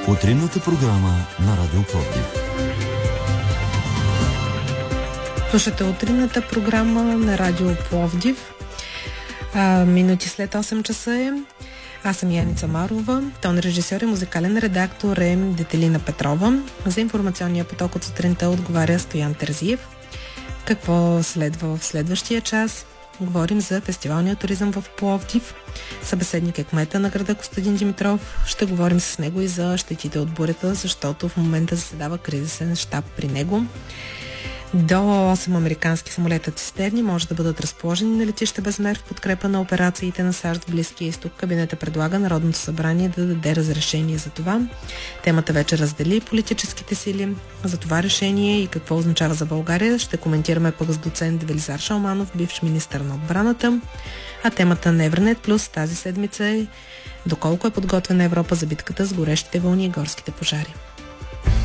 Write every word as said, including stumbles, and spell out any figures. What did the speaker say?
Утринната програма на Радио Пловдив. Слушате утринната програма на Радио Пловдив. А, минути след осем часа е. Аз съм Яница Марова, тон режисьор и музикален редактор е Детелина Петрова. За информационния поток от сутринта отговаря Стоян Терзиев. Какво следва в следващия час? Говорим за фестивалния туризъм в Пловдив. Събеседник е кмета на града Костадин Димитров. Ще говорим с него и за щетите от бурята, защото в момента заседава кризисен щаб при него. До осем американски самолета цистерни може да бъдат разположени на летище Безмер в подкрепа на операциите на САЩ в Близкия изток. Кабинета предлага Народното събрание да даде разрешение за това. Темата вече раздели политическите сили. За това решение и какво означава за България ще коментираме пък с доцент Велизар Шалманов, бивш министър на отбраната. А темата на Евронет Плюс тази седмица е доколко е подготвена Европа за битката с горещите вълни и горските пожари.